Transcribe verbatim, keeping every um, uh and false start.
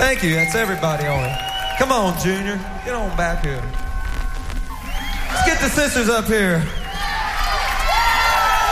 Thank you. That's everybody on it. Come on, Junior. Get on back here. Let's get the sisters up here.